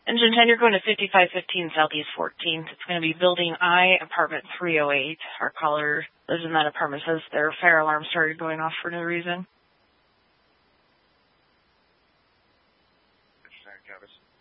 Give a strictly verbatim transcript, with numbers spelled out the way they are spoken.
Engine ten, you're going to fifty-five fifteen Southeast fourteenth. It's going to be Building I, apartment three oh eight. Our caller lives in that apartment, says their fire alarm started going off for no reason. Travis.